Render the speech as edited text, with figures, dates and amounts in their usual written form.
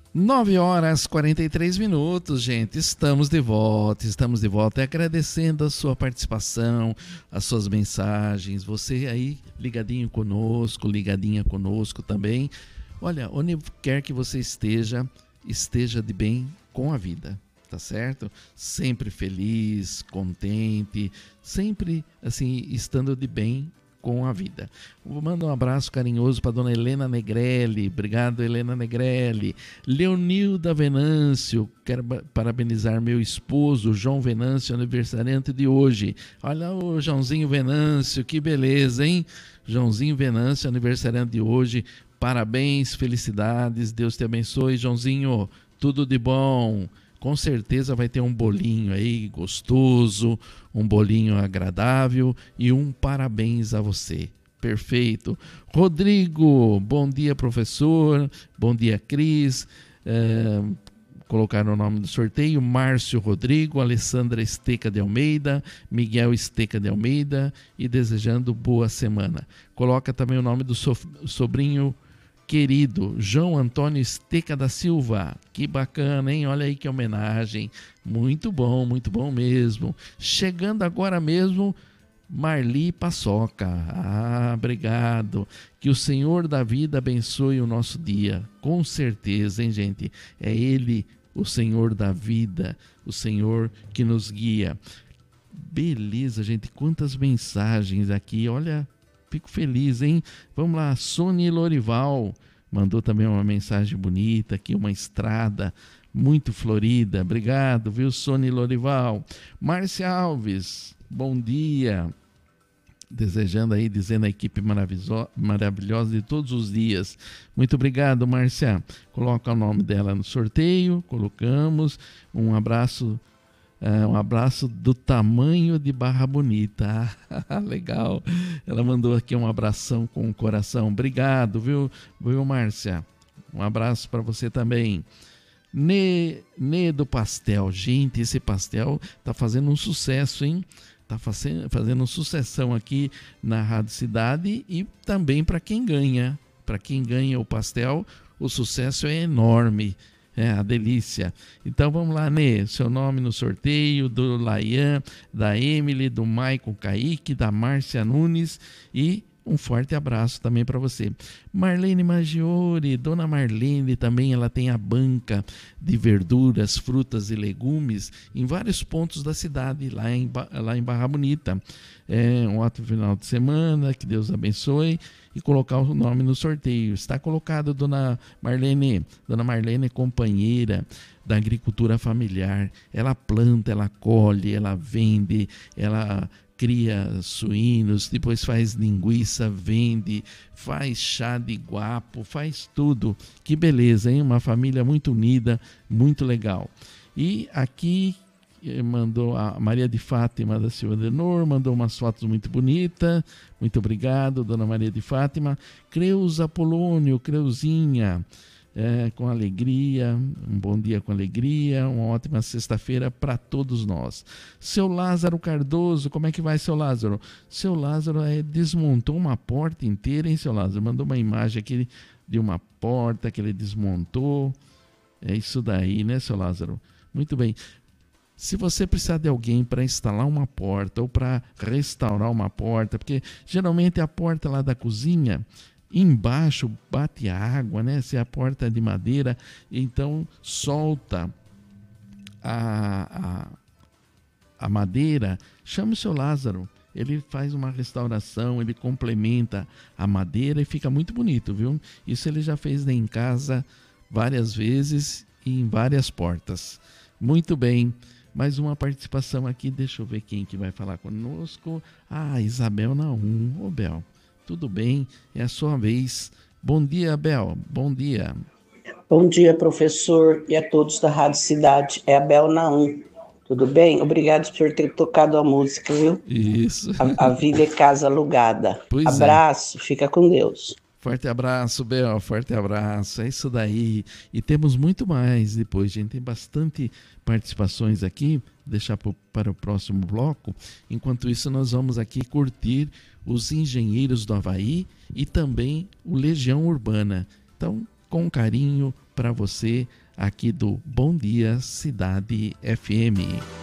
9h43, gente, estamos de volta e agradecendo a sua participação, as suas mensagens, você aí ligadinho conosco, ligadinha conosco também. Olha, onde quer que você esteja de bem com a vida, tá certo? Sempre feliz, contente, sempre assim, estando de bem com a vida. Vou mandar um abraço carinhoso para dona Helena Negrelli. Obrigado, Helena Negrelli. Leonilda Venâncio, quero parabenizar meu esposo, João Venâncio, aniversariante de hoje. Olha o Joãozinho Venâncio, que beleza, hein? Joãozinho Venâncio, aniversariante de hoje. Parabéns, felicidades, Deus te abençoe, Joãozinho. Tudo de bom. Com certeza vai ter um bolinho aí gostoso, um bolinho agradável e um parabéns a você. Perfeito. Rodrigo, bom dia, professor. Bom dia, Cris. Colocaram o nome do sorteio: Márcio Rodrigo, Alessandra Esteca de Almeida, Miguel Esteca de Almeida, e desejando boa semana. Coloca também o nome do sobrinho querido, João Antônio Esteca da Silva. Que bacana, hein? Olha aí que homenagem. Muito bom mesmo. Chegando agora mesmo, Marli Paçoca. Obrigado. Que o Senhor da vida abençoe o nosso dia. Com certeza, hein, gente? É Ele, o Senhor da vida, o Senhor que nos guia. Beleza, gente. Quantas mensagens aqui. Olha, fico feliz, hein? Vamos lá, Sônia Lorival mandou também uma mensagem bonita aqui, uma estrada muito florida. Obrigado, viu, Sônia Lorival. Márcia Alves, bom dia. Desejando aí, dizendo a equipe maravilhosa de todos os dias. Muito obrigado, Márcia. Coloca o nome dela no sorteio, colocamos. Um abraço do tamanho de Barra Bonita. Legal. Ela mandou aqui um abração com o coração. Obrigado, viu, Márcia? Um abraço para você também. Nê do Pastel. Gente, esse pastel tá fazendo um sucesso, hein? Tá fazendo sucessão aqui na Rádio Cidade e também para quem ganha. Para quem ganha o pastel, o sucesso é enorme. É a delícia. Então vamos lá, Nê, seu nome no sorteio, do Laian, da Emily, do Maicon Kaique, da Márcia Nunes, e um forte abraço também para você. Marlene Maggiore, dona Marlene também, ela tem a banca de verduras, frutas e legumes em vários pontos da cidade, lá em Barra Bonita. Um ótimo final de semana, que Deus abençoe, e colocar o nome no sorteio. Está colocado, dona Marlene é companheira da agricultura familiar. Ela planta, ela colhe, ela vende, ela cria suínos, depois faz linguiça, vende, faz chá de guapo, faz tudo. Que beleza, hein? Uma família muito unida, muito legal. E aqui mandou a Maria de Fátima da Silva Denor, mandou umas fotos muito bonitas. Muito obrigado, dona Maria de Fátima. Creuza Polônio, Creuzinha, com alegria, um bom dia com alegria, uma ótima sexta-feira para todos nós. Seu Lázaro Cardoso, como é que vai, seu Lázaro? Seu Lázaro desmontou uma porta inteira, hein, seu Lázaro? Mandou uma imagem aqui de uma porta que ele desmontou. É isso daí, né, seu Lázaro? Muito bem. Se você precisar de alguém para instalar uma porta ou para restaurar uma porta, porque geralmente a porta lá da cozinha, embaixo bate água, né? Se a porta é de madeira, então solta a madeira. Chama o seu Lázaro, ele faz uma restauração, ele complementa a madeira e fica muito bonito, viu? Isso ele já fez em casa várias vezes e em várias portas. Muito bem. Mais uma participação aqui, deixa eu ver quem que vai falar conosco. Isabel Naum. Ô, Bel, tudo bem? É a sua vez. Bom dia, Bel. Bom dia. Bom dia, professor, e a todos da Rádio Cidade. É a Bel Naum. Tudo bem? Obrigado por ter tocado a música, viu? Isso. A vida é casa alugada. Pois abraço, fica com Deus. Forte abraço, Bel, forte abraço, é isso daí. E temos muito mais depois, gente, tem bastante participações aqui, deixar para o próximo bloco. Enquanto isso, nós vamos aqui curtir os Engenheiros do Havaí e também o Legião Urbana. Então, com carinho, para você aqui do Bom Dia Cidade FM.